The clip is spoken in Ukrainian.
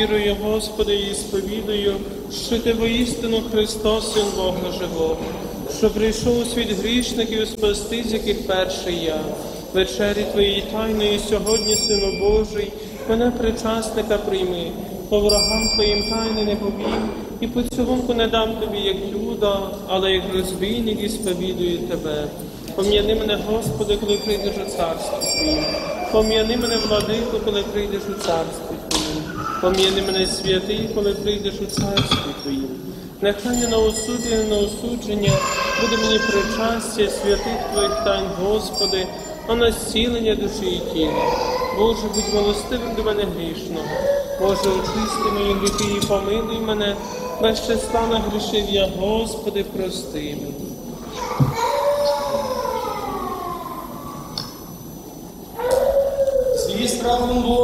Вірую, Господи, і сповідую, що Ти воістину Христос, Син Бога Живого, що прийшов у світ грішників спасти, з яких перший я. Вечері Твоєї тайної сьогодні, Сину Божий, мене причасника прийми, по ворогам Твоїм тайни не повім, і поцілунку не дам Тобі, як Юда, але як розбійник і сповідую Тебе. Пом'яни мене, Господи, коли прийдеш у царство Твоє. Пом'яни мене, Владико, коли прийдеш у царстві Твоїм. Пом'яни мене, святий, коли прийдеш у царстві Твоїм. Нехай не на осуді, не на осудження буде мені причастя святих Твоїх тайн, Господи, а на зцілення душі і тіла. Боже, будь милостивим до мене грішного. Боже, очисти мої гріхи і помилуй мене, без числа нагрішив я, Господи, прости мені. Зі стравом